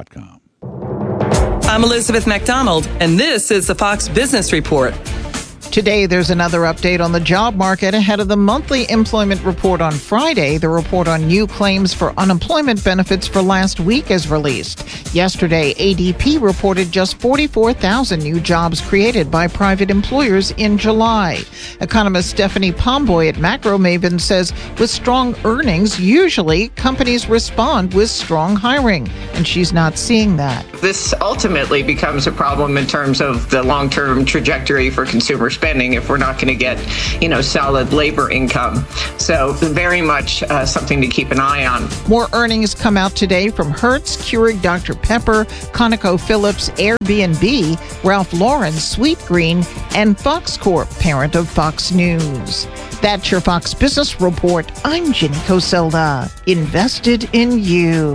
Adameric.com. I'm Elizabeth McDonald, and this is the Fox Business Report. Today, there's another update on the job market ahead of the monthly employment report on Friday. The report on new claims for unemployment benefits for last week is released. Yesterday, ADP reported just 44,000 new jobs created by private employers in July. Economist Stephanie Pomboy at Macro Maven says with strong earnings, usually companies respond with strong hiring, and she's not seeing that. This ultimately becomes a problem in terms of the long-term trajectory for consumer spending if we're not going to get, solid labor income. So very much something to keep an eye on. More earnings come out today from Hertz, Keurig Dr. Pepper, ConocoPhillips, Airbnb, Ralph Lauren, Sweetgreen, and Fox Corp, parent of Fox News. That's your Fox Business Report. I'm Jenny Coselda. Invested in you.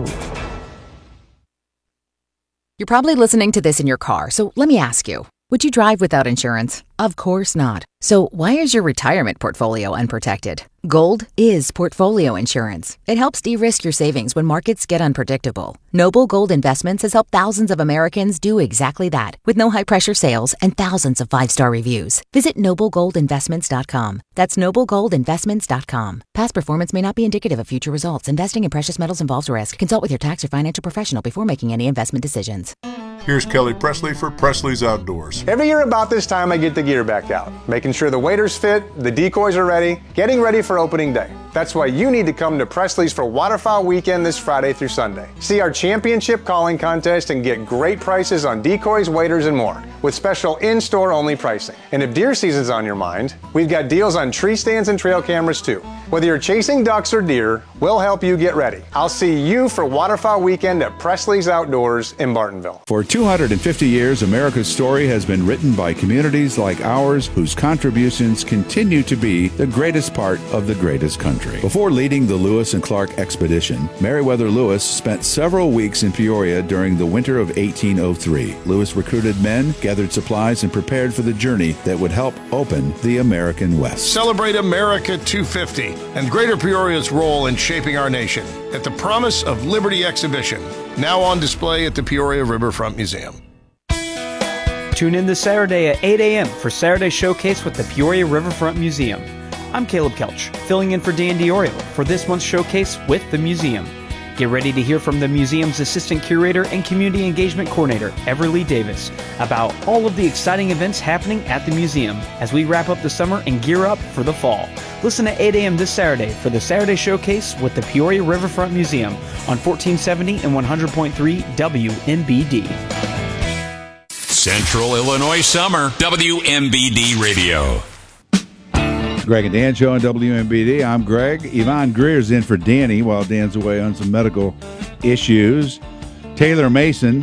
You're probably listening to this in your car, so let me ask you. Would you drive without insurance? Of course not. So why is your retirement portfolio unprotected? Gold is portfolio insurance. It helps de-risk your savings when markets get unpredictable. Noble Gold Investments has helped thousands of Americans do exactly that, with no high-pressure sales and thousands of 5-star reviews. Visit NobleGoldInvestments.com. That's NobleGoldInvestments.com. Past performance may not be indicative of future results. Investing in precious metals involves risk. Consult with your tax or financial professional before making any investment decisions. Here's Kelly Presley for Presley's Outdoors. Every year about this time, I get the gear back out, making sure the waders fit, the decoys are ready, getting ready for opening day. That's why you need to come to Presley's for Waterfowl Weekend this Friday through Sunday. See our championship calling contest and get great prices on decoys, waders, and more, with special in-store only pricing. And if deer season's on your mind, we've got deals on tree stands and trail cameras too. Whether you're chasing ducks or deer, we'll help you get ready. I'll see you for Waterfowl Weekend at Presley's Outdoors in Bartonville. For 250 years, America's story has been written by communities like ours whose contributions continue to be the greatest part of the greatest country. Before leading the Lewis and Clark expedition, Meriwether Lewis spent several weeks in Peoria during the winter of 1803. Lewis recruited men, gathered supplies, and prepared for the journey that would help open the American West. Celebrate America 250 and Greater Peoria's role in shaping our nation at the Promise of Liberty exhibition, now on display at the Peoria Riverfront Museum. Tune in this Saturday at 8 a.m. for Saturday Showcase with the Peoria Riverfront Museum. I'm Caleb Kelch, filling in for Dan Diorio for this month's Showcase with the museum. Get ready to hear from the museum's Assistant Curator and Community Engagement Coordinator, Everly Davis, about all of the exciting events happening at the museum as we wrap up the summer and gear up for the fall. Listen at 8 a.m. this Saturday for the Saturday Showcase with the Peoria Riverfront Museum on 1470 and 100.3 WMBD. Central Illinois Summer, WMBD Radio. Greg and Dan Show on WMBD. I'm Greg. Yvonne Greer's in for Danny while Dan's away on some medical issues. Taylor Mason,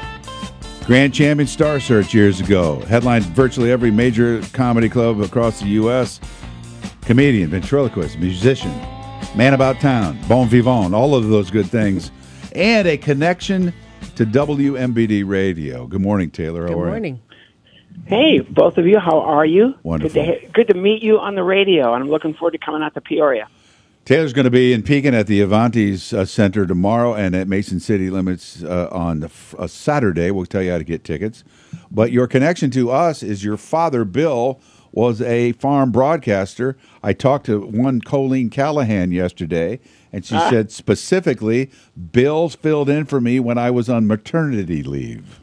Grand Champion Star Search years ago. Headlined virtually every major comedy club across the U.S. Comedian, ventriloquist, musician, man about town, bon vivant, all of those good things. And a connection to WMBD Radio. Good morning, Taylor. Good morning. Hey, both of you, how are you? Wonderful. Good to meet you on the radio, and I'm looking forward to coming out to Peoria. Taylor's going to be in Pekin at the Avantes Center tomorrow and at Mason City Limits on Saturday. We'll tell you how to get tickets. But your connection to us is your father, Bill, was a farm broadcaster. I talked to one Colleen Callahan yesterday, and she said specifically, Bill filled in for me when I was on maternity leave.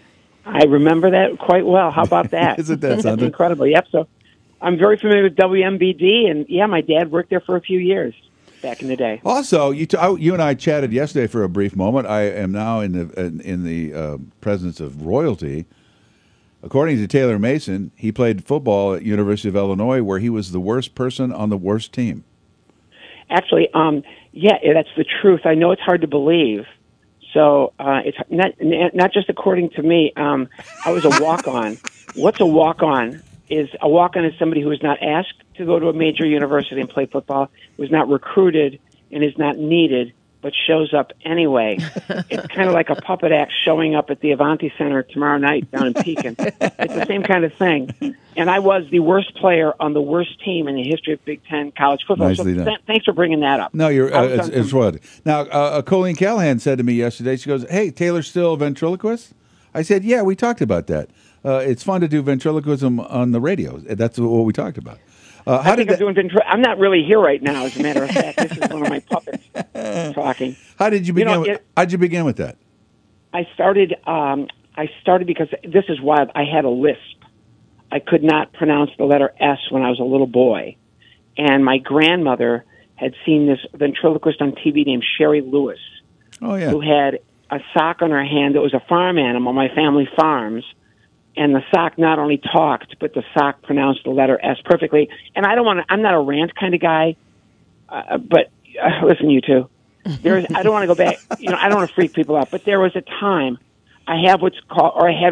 I remember that quite well. How about that? Isn't that something? That's incredible. Yep. So I'm very familiar with WMBD, and yeah, my dad worked there for a few years back in the day. Also, you and I chatted yesterday for a brief moment. I am now in the presence of royalty. According to Taylor Mason, he played football at University of Illinois, where he was the worst person on the worst team. Actually, yeah, that's the truth. I know it's hard to believe. So it's not just according to me. I was a walk-on. What's a walk-on? A walk-on is somebody who is not asked to go to a major university and play football, was not recruited, and is not needed, but shows up anyway. It's kind of like a puppet act showing up at the Avanti Center tomorrow night down in Pekin. It's the same kind of thing. And I was the worst player on the worst team in the history of Big Ten college football. Nicely so done. Thanks for bringing that up. No, it's what. Now, Colleen Callahan said to me yesterday, she goes, hey, Taylor's still a ventriloquist? I said, yeah, we talked about that. it's fun to do ventriloquism on the radio. That's what we talked about. I'm not really here right now, as a matter of fact. This is one of my puppets talking. How did you begin? How'd you begin with that? I started because this is wild. I had a lisp. I could not pronounce the letter S when I was a little boy. And my grandmother had seen this ventriloquist on TV named Sherry Lewis, who had a sock on her hand that was a farm animal, my family farms. And the sock not only talked, but the sock pronounced the letter S perfectly. And I'm not a rant kind of guy, but listen, you two. I don't want to go back. I don't want to freak people out, but there was a time I had